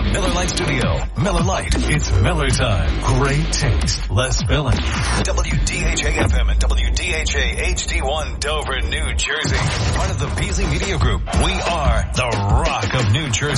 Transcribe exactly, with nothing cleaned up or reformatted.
Miller Lite Studio. Miller Lite. It's Miller time. Great taste. Less filling. W D H A F M and W D H A H D one Dover, New Jersey. Part of the Beasley Media Group. We are the Rock of New Jersey.